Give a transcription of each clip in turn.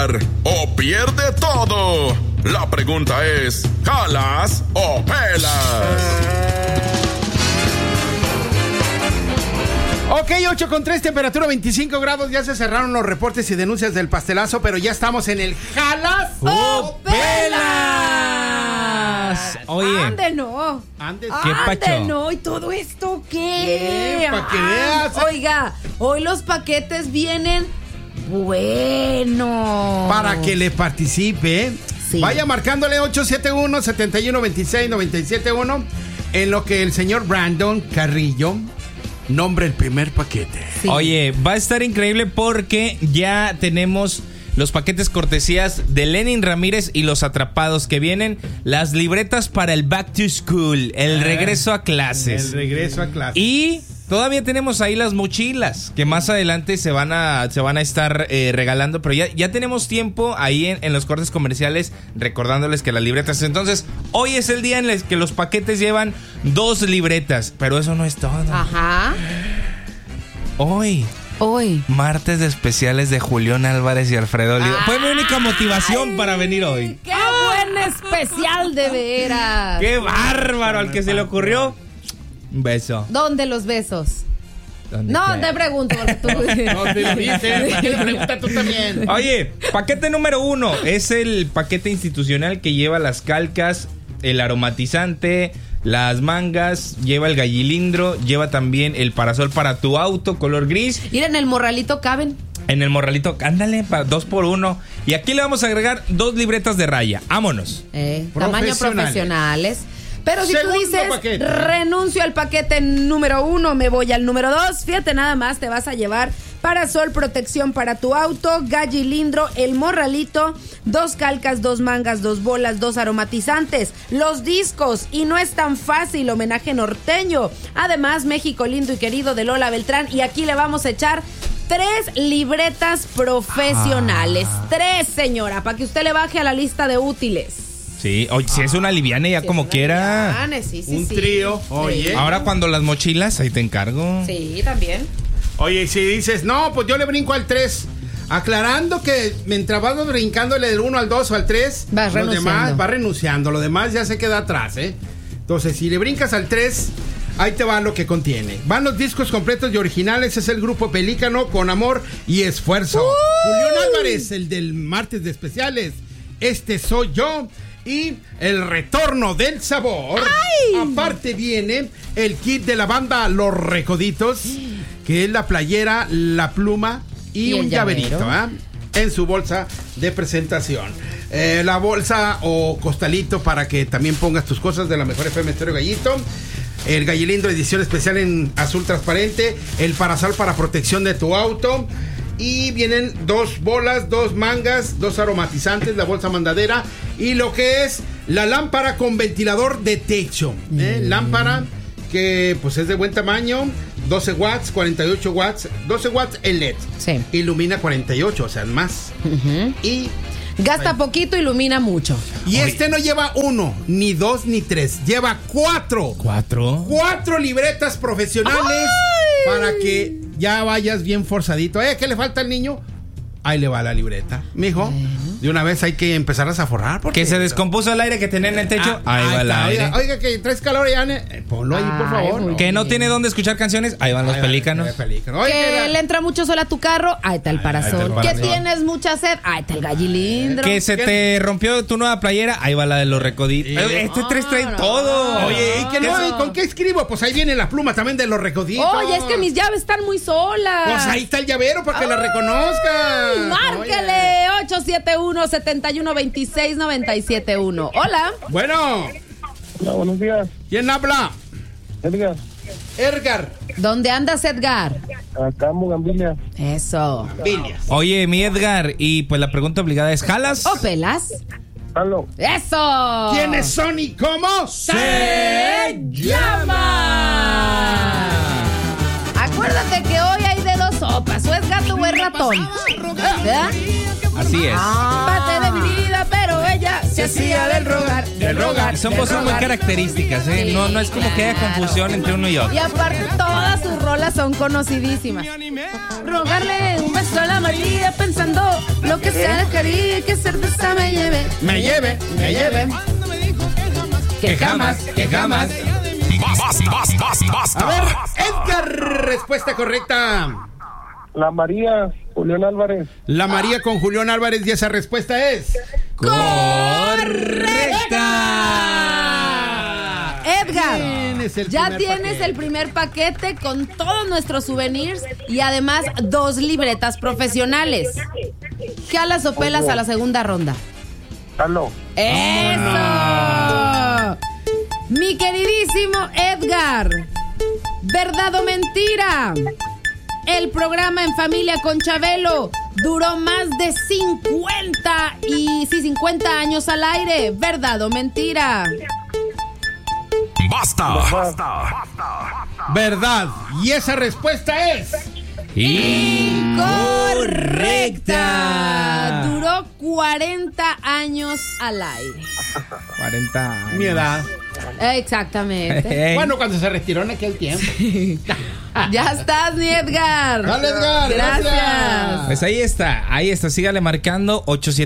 ganar o pierde todo. La pregunta es, ¿jalas o pelas? Ok, 8:03, temperatura 25 grados. Ya se cerraron los reportes y denuncias del pastelazo, pero ya estamos en el ¿jalas o pelas? Oye. Ande no. Ande, ¿qué pacho? No, ¿y todo esto qué? Para que veas. Oiga, hoy los paquetes vienen buenos. Para que le participe, Sí. vaya marcándole 871-7126-971 en lo que el señor Brandon Carrillo nombre el primer paquete. Sí. Oye, va a estar increíble porque ya tenemos los paquetes cortesías de Lenin Ramírez y los atrapados que vienen, las libretas para el Back to School, el regreso a clases. El regreso a clases. Y todavía tenemos ahí las mochilas que más adelante se van a estar regalando, pero ya tenemos tiempo ahí en los cortes comerciales recordándoles que las libretas. Entonces, hoy es el día en el que los paquetes llevan 2 libretas, pero eso no es todo. Ajá. Hoy, martes de especiales de Julián Álvarez y Alfredo Olivo. Fue mi única motivación para venir hoy. ¡Qué buen especial, de veras! ¡Qué bárbaro! Al que se le ocurrió, un beso. ¿Dónde los besos? ¿Dónde No, queda? te pregunto. Porque tú... No te lo dices, ¿por qué le preguntas tú también? Oye, paquete número 1 es el paquete institucional que lleva las calcas, el aromatizante, las mangas, lleva el gallilindro, lleva también el parasol para tu auto color gris. Mira, en el morralito caben. En el morralito, ándale, 2x1. Y aquí le vamos a agregar 2 libretas de raya. Vámonos. Tamaño profesionales. Pero si Segundo tú dices, paquete. renuncio al paquete número 1, me voy al número 2, fíjate nada más, te vas a llevar parasol, protección para tu auto, gallilindro, el morralito, 2 calcas, 2 mangas, 2 bolas, 2 aromatizantes, los discos, y no es tan fácil, homenaje norteño. Además, México lindo y querido de Lola Beltrán, y aquí le vamos a echar 3 libretas profesionales. 3, señora, para que usted le baje a la lista de útiles. Sí, oye, si es una liviana ya Sí, como es una quiera. liviana, sí, Un trío, oye. Ahora cuando las mochilas, ahí te encargo. Sí, también. Oye, si dices, no, pues yo le brinco al 3. Aclarando que mientras vas brincándole del 1 al 2 o al 3, Vas los renunciando. demás va renunciando. Lo demás ya se queda atrás, ¿eh? Entonces, si le brincas al 3, ahí te va lo que contiene. Van los discos completos y originales. Es el grupo Pelícano con amor y esfuerzo. Julián Álvarez, el del martes de especiales. Este soy yo. Y el retorno del sabor. ¡Ay! Aparte viene el kit de la banda Los Recoditos, que es la playera, la pluma y un el llaverito, llavero. en su bolsa de presentación. La bolsa o costalito para que también pongas tus cosas de la mejor FM Estéreo Gallito. El gallilindro edición especial en azul transparente. El parasol para protección de tu auto. Y vienen 2 bolas, 2 mangas, 2 aromatizantes, la bolsa mandadera y lo que es la lámpara con ventilador de techo. Lámpara que pues es de buen tamaño, 12 watts, 48 watts, 12 watts en LED. Sí. Ilumina 48, o sea, más. Y Gasta poquito, ilumina mucho. este no lleva 1, ni 2, ni 3, lleva 4. 4. 4 libretas profesionales para que ya vayas bien forzadito. ¿Qué le falta al niño? Ahí le va la libreta. Mijo, de una vez hay que empezar a zaforrar. Porque Que se descompuso el aire que tenía en el techo. Ahí va el está. aire. Oiga, que traes calor ya. Ponlo ahí, por Ay, favor. muy Que no bien. tiene dónde escuchar canciones. Ahí van los pelícanos. Oye, Que le entra mucho sol a tu carro, ahí está el parasol. está el Que parasol. tienes mucha sed, ahí está el gallilindro. Que se te rompió tu nueva playera. Ahí va la de los recoditos. Este 3 trae no. todo. Oye, ¿y que no? Eso. ¿Y con qué escribo? Pues ahí viene la pluma también de Los Recoditos. Oye, es que mis llaves están muy solas. Pues ahí está el llavero para que la reconozcan. Márquele 871-7126-971. Hola. Bueno, Hola, buenos días. ¿quién habla? Edgar, Edgar ¿Dónde andas, Edgar? acá en Bugambilia. Eso. Villas. Oye, mi Edgar. Y pues la pregunta obligada es: ¿jalas? ¿O pelas? Halo. Eso. ¿Quiénes son y cómo se llama? Acuérdate que hoy hay de 2 sopas, o es gato o es ratón. ¿Verdad? Así es. Parte de mi vida, pero ella se hacía del rogar, Son cosas muy características, ¿eh? Sí, No es como que haya claro. confusión entre uno y otro. Y aparte todas sus rolas son conocidísimas. Rogarle un beso a la María pensando lo que sea dejaría que cerveza me lleve. Me lleve. Que jamás. A ver, Edgar, respuesta correcta. La María, Julián Álvarez. La María con Julián Álvarez y esa respuesta es... ¡Correcta! Edgar, Tienes el ya primer tienes paquete. el primer paquete con todos nuestros souvenirs y además 2 libretas profesionales. ¿Jalas o pelas a la segunda ronda? Jalo. ¡Eso! Mi queridísimo Edgar, ¿verdad o mentira? El programa En Familia con Chabelo duró más de 50 años al aire. ¿Verdad o mentira? Verdad. Y esa respuesta es... Incorrecta. Duró 40 años al aire. 40 años. Mi edad. Exactamente. Bueno, cuando se retiró en aquel tiempo. Ya estás, mi Edgar. Dale, Edgar, gracias. Pues ahí está, sígale marcando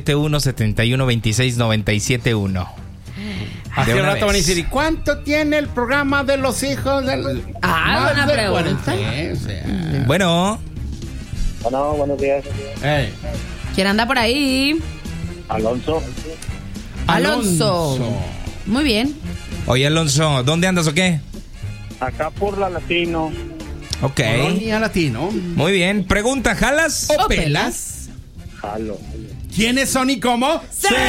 871-7126-971. Hace De un una rato van a vez. decir, ¿y cuánto tiene el programa de los hijos del... Ah, buena de pregunta. 40? Sí. Bueno, Bueno, buenos días. Ey. ¿Quién anda por ahí? Alonso. Alonso. Muy bien. oye Alonso, ¿dónde andas o qué? Acá por la Latino. Ok, Colonia Latino. muy bien. Pregunta, ¿jalas? ¿O pelas? Jalo. ¿Quiénes son y cómo?